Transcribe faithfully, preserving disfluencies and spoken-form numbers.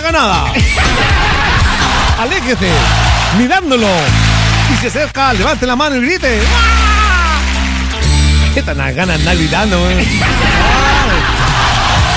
haga nada. Aléjese, mirándolo. Y se acerca, levante la mano y grite. ¡Ah! ¿Qué tan ganas de andar gritando, eh?